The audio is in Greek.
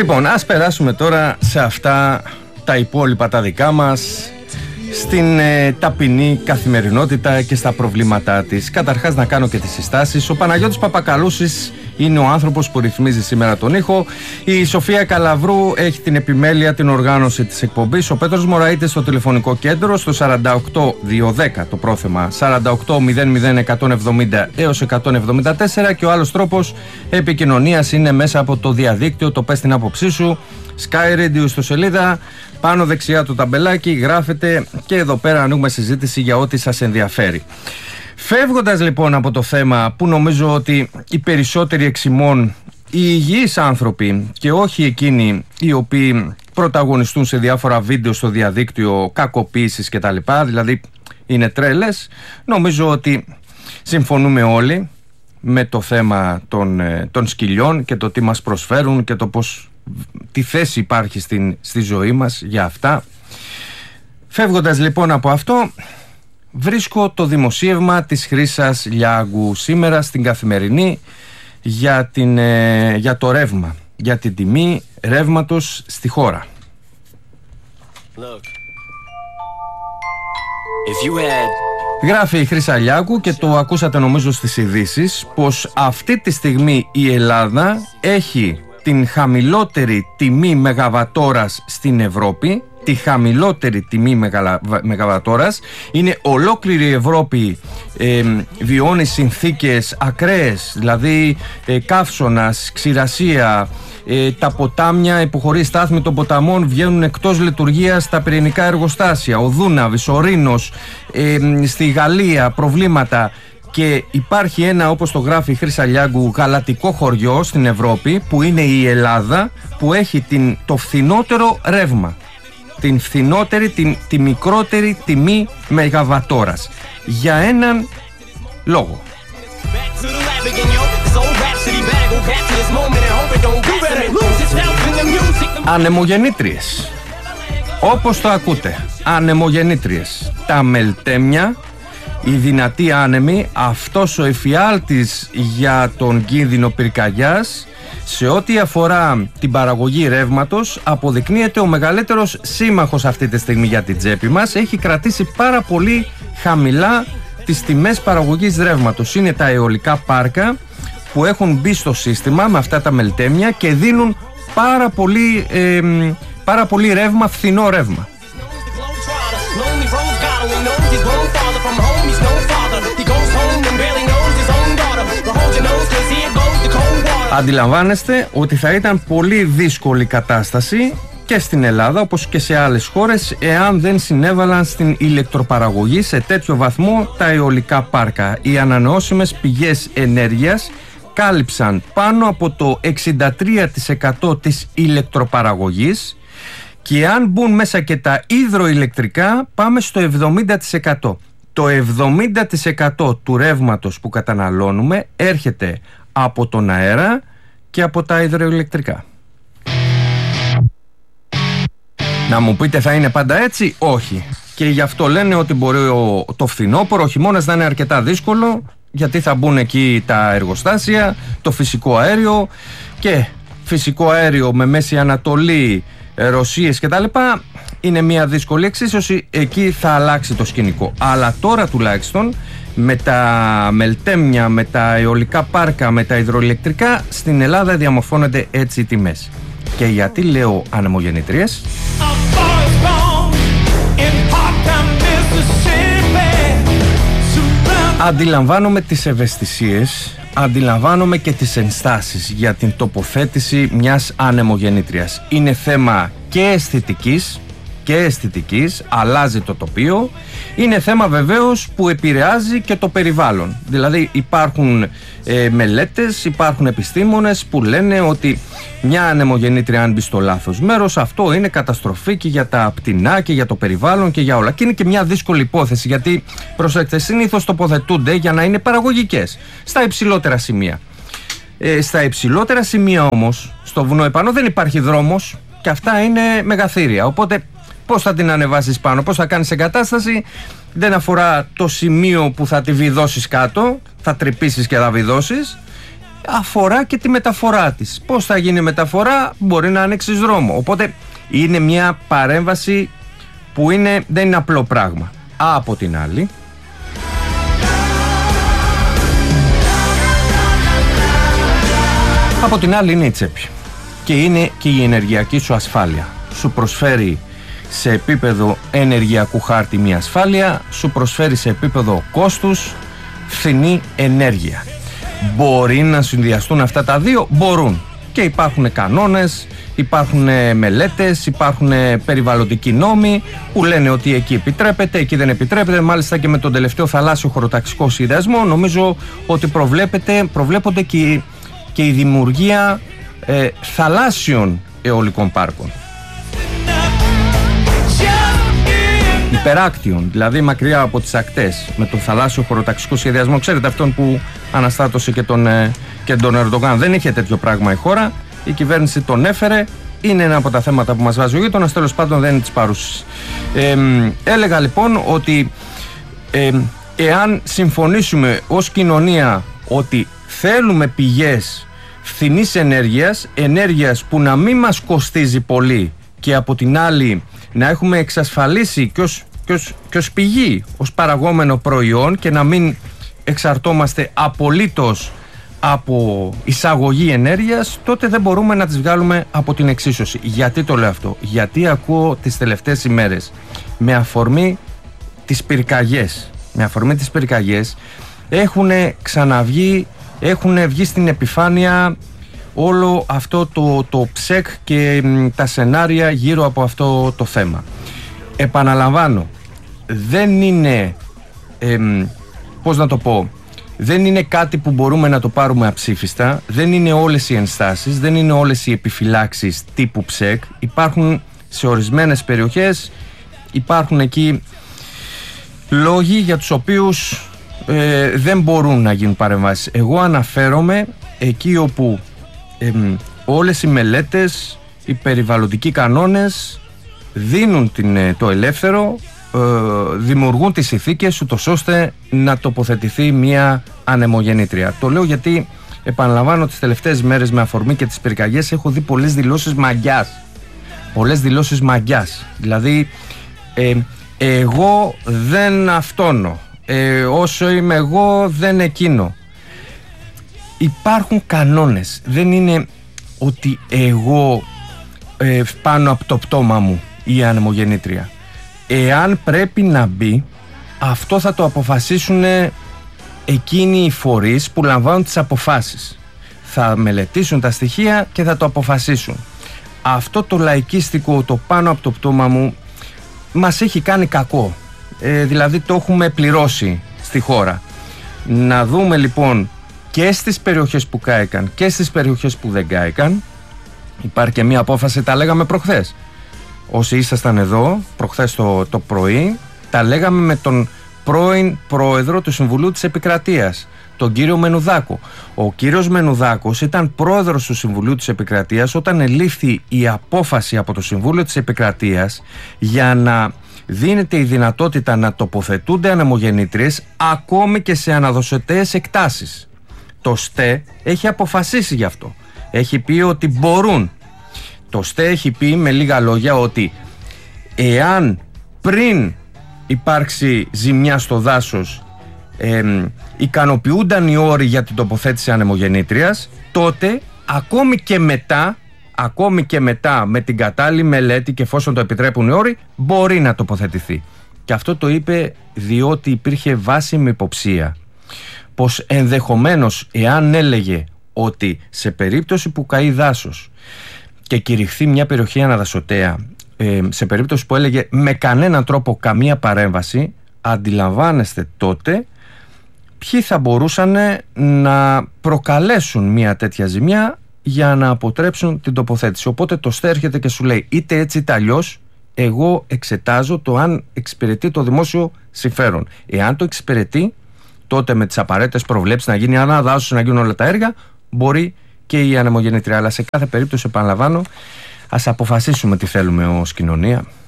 Λοιπόν, ας περάσουμε τώρα σε αυτά τα υπόλοιπα τα δικά μας, στην ταπεινή καθημερινότητα και στα προβλήματά της. Καταρχάς να κάνω και τις συστάσεις. Ο Παναγιώτης Παπακαλούσης είναι ο άνθρωπος που ρυθμίζει σήμερα τον ήχο. Η Σοφία Καλαβρού έχει την επιμέλεια, την οργάνωση της εκπομπής. Ο Πέτρος Μωραΐτης στο τηλεφωνικό κέντρο στο 48210 το πρόθεμα 4800 έως 174, και ο άλλος τρόπος επικοινωνίας είναι μέσα από το διαδίκτυο. Το πες την άποψή σου, Sky Radio στο σελίδα, πάνω δεξιά το ταμπελάκι, γράφετε και εδώ πέρα ανοίγουμε συζήτηση για ό,τι σας ενδιαφέρει. Φεύγοντας λοιπόν από το θέμα που νομίζω ότι οι περισσότεροι εξημών, οι υγιείς άνθρωποι και όχι εκείνοι οι οποίοι πρωταγωνιστούν σε διάφορα βίντεο στο διαδίκτυο κακοποίησης κτλ., δηλαδή είναι τρέλες, νομίζω ότι συμφωνούμε όλοι με το θέμα των σκυλιών και το τι μας προσφέρουν και το τι θέση υπάρχει στη ζωή μας για αυτά. Φεύγοντας λοιπόν από αυτό, βρίσκω το δημοσίευμα της Χρύσας Λιάγκου σήμερα στην Καθημερινή για το ρεύμα, για την τιμή ρεύματος στη χώρα. Γράφει η Χρύσα Λιάγκου και το ακούσατε νομίζω στις ειδήσεις, πως αυτή τη στιγμή η Ελλάδα έχει την χαμηλότερη τιμή μεγαβατόρας στην Ευρώπη. Τη χαμηλότερη τιμή μεγαβατόρας. Είναι ολόκληρη η Ευρώπη βιώνει συνθήκες ακραίες, δηλαδή καύσωνας, ξηρασία, τα ποτάμια υποχωρεί στάθμη των ποταμών, βγαίνουν εκτός λειτουργίας τα πυρηνικά εργοστάσια, ο Δούναβης, ο Ρήνος, στη Γαλλία προβλήματα. Και υπάρχει ένα, όπως το γράφει η Χρύσα Λιάγκου, γαλατικό χωριό στην Ευρώπη, που είναι η Ελλάδα, που έχει το φθηνότερο ρεύμα, την φθηνότερη, τη μικρότερη τιμή μεγαβατόρας, για έναν λόγο. Ανεμογεννήτριες, όπως το ακούτε, ανεμογεννήτριες, τα μελτέμια, οι δυνατοί άνεμοι, αυτός ο εφιάλτης για τον κίνδυνο πυρκαγιάς, σε ό,τι αφορά την παραγωγή ρεύματος, αποδεικνύεται ο μεγαλύτερος σύμμαχος αυτή τη στιγμή για την τσέπη μας. Έχει κρατήσει πάρα πολύ χαμηλά τις τιμές παραγωγής ρεύματος. Είναι τα αιωλικά πάρκα που έχουν μπει στο σύστημα με αυτά τα μελτέμια και δίνουν πάρα πολύ ρεύμα, φθηνό ρεύμα. Αντιλαμβάνεστε ότι θα ήταν πολύ δύσκολη κατάσταση και στην Ελλάδα όπως και σε άλλες χώρες εάν δεν συνέβαλαν στην ηλεκτροπαραγωγή σε τέτοιο βαθμό τα αιωλικά πάρκα. Οι ανανεώσιμες πηγές ενέργειας κάλυψαν πάνω από το 63% της ηλεκτροπαραγωγής, και αν μπουν μέσα και τα υδροηλεκτρικά πάμε στο 70%. Το 70% του ρεύματος που καταναλώνουμε έρχεται από τον αέρα και από τα υδροηλεκτρικά. Να μου πείτε, θα είναι πάντα έτσι? Όχι. Και γι' αυτό λένε ότι μπορεί το φθινόπωρο, ο χειμώνας να είναι αρκετά δύσκολο, γιατί θα μπουν εκεί τα εργοστάσια, το φυσικό αέριο, και φυσικό αέριο με Μέση Ανατολή, Ρωσίες κτλ. Είναι μια δύσκολη εξίσωση, εκεί θα αλλάξει το σκηνικό. Αλλά τώρα τουλάχιστον με τα μελτέμια, με τα αιωλικά πάρκα, με τα υδροηλεκτρικά στην Ελλάδα διαμορφώνονται έτσι οι τιμές. Και γιατί λέω ανεμογεννήτριες? Αντιλαμβάνομαι τις ευαισθησίες, αντιλαμβάνομαι και τις ενστάσεις για την τοποθέτηση μιας ανεμογεννήτριας. Είναι θέμα και αισθητικής, αλλάζει το τοπίο. Είναι θέμα βεβαίως που επηρεάζει και το περιβάλλον. Δηλαδή υπάρχουν μελέτες, υπάρχουν επιστήμονες που λένε ότι μια ανεμογεννήτρια αν μπει στο λάθος μέρος, αυτό είναι καταστροφή και για τα πτηνά και για το περιβάλλον και για όλα. Και είναι και μια δύσκολη υπόθεση, γιατί προσέξτε, συνήθως τοποθετούνται για να είναι παραγωγικές στα υψηλότερα σημεία. Στα υψηλότερα σημεία όμως, στο βουνό επάνω δεν υπάρχει δρόμος και αυτά είναι μεγαθύρια. Οπότε πώς θα την ανεβάσεις πάνω, πώς θα κάνεις εγκατάσταση, δεν αφορά το σημείο που θα τη βιδώσεις κάτω, θα τρυπήσεις και θα βιδώσεις. αφορά και τη μεταφορά της. Πώς θα γίνει η μεταφορά? Μπορεί να ανοίξεις δρόμο. Οπότε είναι μια παρέμβαση που δεν είναι απλό πράγμα. Από την άλλη, είναι η τσέπη και είναι και η ενεργειακή σου ασφάλεια. Σου προσφέρει σε επίπεδο ενεργειακού χάρτη μια ασφάλεια, σου προσφέρει σε επίπεδο κόστους φθηνή ενέργεια. Μπορεί να συνδυαστούν αυτά τα δύο? Μπορούν. Και υπάρχουν κανόνες, υπάρχουν μελέτες, υπάρχουν περιβαλλοντικοί νόμοι που λένε ότι εκεί επιτρέπεται, εκεί δεν επιτρέπεται. Μάλιστα και με τον τελευταίο θαλάσσιο χωροταξικό σχεδιασμό νομίζω ότι προβλέπονται και η δημιουργία θαλάσσιων αιωλικών πάρκων. Υπεράκτιων, δηλαδή μακριά από τις ακτές, με τον θαλάσσιο χωροταξικό σχεδιασμό. Ξέρετε αυτόν που αναστάτωσε και τον Ερντογάν. Δεν είχε τέτοιο πράγμα η χώρα. Η κυβέρνηση τον έφερε. Είναι ένα από τα θέματα που μας βάζει ο γείτονας. Τέλος πάντων δεν είναι της παρούσης. Έλεγα λοιπόν ότι εάν συμφωνήσουμε ως κοινωνία ότι θέλουμε πηγές φθηνής ενέργειας που να μην μας κοστίζει πολύ και από την άλλη να έχουμε εξασφαλίσει και ως πηγή, ως παραγόμενο προϊόν και να μην εξαρτώμαστε απολύτως από εισαγωγή ενέργειας, τότε δεν μπορούμε να τις βγάλουμε από την εξίσωση. Γιατί το λέω αυτό? Γιατί ακούω τις τελευταίες ημέρες με αφορμή τις πυρκαγιές έχουν ξαναβγεί, έχουν βγει στην επιφάνεια όλο αυτό το ψεκ και τα σενάρια γύρω από αυτό το θέμα. Επαναλαμβάνω, δεν είναι δεν είναι κάτι που μπορούμε να το πάρουμε αψήφιστα, δεν είναι όλες οι ενστάσεις, δεν είναι όλες οι επιφυλάξεις τύπου ψεκ. Υπάρχουν σε ορισμένες περιοχές, υπάρχουν εκεί λόγοι για τους οποίους δεν μπορούν να γίνουν παρεμβάσεις. Εγώ αναφέρομαι εκεί όπου όλες οι μελέτες, οι περιβαλλοντικοί κανόνες δίνουν το ελεύθερο, δημιουργούν τις συνθήκες ούτως ώστε να τοποθετηθεί μια ανεμογεννήτρια. Το λέω γιατί, επαναλαμβάνω, τις τελευταίες μέρες με αφορμή και τις πυρκαγιές έχω δει πολλές δηλώσεις μαγιάς. Δηλαδή εγώ δεν αυτόνω, όσο είμαι εγώ δεν εκείνο. Υπάρχουν κανόνες, δεν είναι ότι εγώ πάνω από το πτώμα μου η ανεμογεννήτρια. Εάν πρέπει να μπει, αυτό θα το αποφασίσουν εκείνοι οι φορείς που λαμβάνουν τις αποφάσεις. Θα μελετήσουν τα στοιχεία και θα το αποφασίσουν. Αυτό το λαϊκίστικο, το πάνω από το πτώμα μου, μας έχει κάνει κακό. Δηλαδή το έχουμε πληρώσει στη χώρα. Να δούμε λοιπόν και στις περιοχές που κάηκαν και στις περιοχές που δεν κάηκαν. Υπάρχει και μία απόφαση, τα λέγαμε προχθές. Όσοι ήσασταν εδώ προχθές το πρωί, τα λέγαμε με τον πρώην πρόεδρο του Συμβουλίου της Επικρατείας, τον κύριο Μενουδάκο. Ο κύριος Μενουδάκος ήταν πρόεδρος του Συμβουλίου της Επικρατείας όταν ελήφθη η απόφαση από το Συμβούλιο της Επικρατείας για να δίνεται η δυνατότητα να τοποθετούνται ανεμογεννήτριες ακόμη και σε αναδοσωτές εκτάσεις. Το ΣΤΕ έχει αποφασίσει γι' αυτό. Έχει πει ότι μπορούν. Το ΣΤΕ έχει πει με λίγα λόγια ότι εάν πριν υπάρξει ζημιά στο δάσος ικανοποιούνταν οι όροι για την τοποθέτηση ανεμογεννήτριας, τότε ακόμη και μετά με την κατάλληλη μελέτη και εφόσον το επιτρέπουν οι όροι, μπορεί να τοποθετηθεί. Και αυτό το είπε διότι υπήρχε βάσιμη υποψία πως ενδεχομένως, εάν έλεγε ότι σε περίπτωση που καεί δάσος και κηρυχθεί μια περιοχή αναδασωτέα, σε περίπτωση που έλεγε με κανέναν τρόπο καμία παρέμβαση, αντιλαμβάνεστε τότε ποιοι θα μπορούσαν να προκαλέσουν μια τέτοια ζημιά για να αποτρέψουν την τοποθέτηση. Οπότε το ΣΤΕ έρχεται και σου λέει είτε έτσι είτε αλλιώς, εγώ εξετάζω το αν εξυπηρετεί το δημόσιο συμφέρον. Εάν το εξυπηρετεί, τότε με τις απαραίτητες προβλέψεις να γίνει αναδάσωση, να γίνουν όλα τα έργα, μπορεί και η ανεμογεννήτρια. Αλλά σε κάθε περίπτωση, επαναλαμβάνω, ας αποφασίσουμε τι θέλουμε ως κοινωνία.